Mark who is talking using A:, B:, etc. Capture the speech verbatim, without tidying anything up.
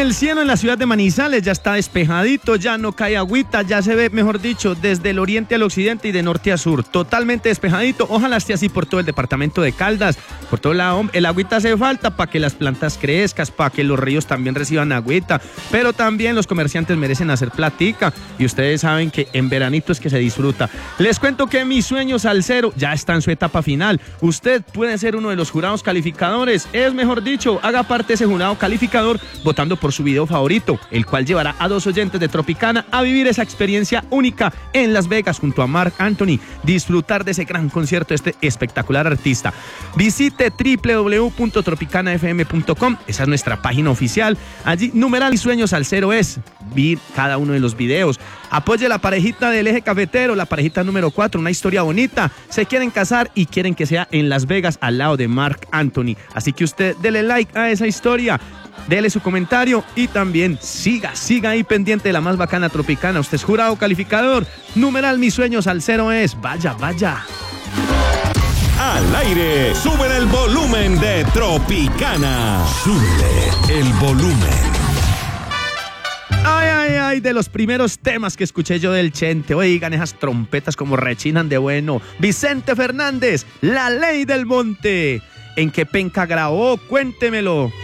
A: El cielo en la ciudad de Manizales ya está despejadito, ya no cae agüita, ya se ve, mejor dicho, desde el oriente al occidente y de norte a sur, totalmente despejadito. Ojalá esté así por todo el departamento de Caldas, por todo lado. El agüita hace falta para que las plantas crezcan, para que los ríos también reciban agüita, pero también los comerciantes merecen hacer platica y ustedes saben que en veranito es que se disfruta. Les cuento que Mis Sueños Salsero ya está en su etapa final. Usted puede ser uno de los jurados calificadores, es mejor dicho, haga parte de ese jurado calificador votando por su video favorito, el cual llevará a dos oyentes de Tropicana a vivir esa experiencia única en Las Vegas junto a Marc Anthony, disfrutar de ese gran concierto de este espectacular artista. Visite doble u doble u doble u punto tropicana f m punto com, esa es nuestra página oficial. Allí, numeral Mis Sueños Salsero es, vi cada uno de los videos. Apoye la parejita del eje cafetero, la parejita número cuatro, una historia bonita. Se quieren casar y quieren que sea en Las Vegas al lado de Marc Anthony. Así que usted dele like a esa historia, dele su comentario y también siga, siga ahí pendiente de la más bacana Tropicana. Usted es jurado calificador, numeral Mis Sueños Salsero es, vaya, vaya.
B: Al aire, sube el volumen de Tropicana. Sube el volumen.
A: Ay, ay, ay, de los primeros temas que escuché yo del Chente. Oigan, esas trompetas como rechinan de bueno. Vicente Fernández, La Ley del Monte. ¿En qué penca grabó? Cuéntemelo.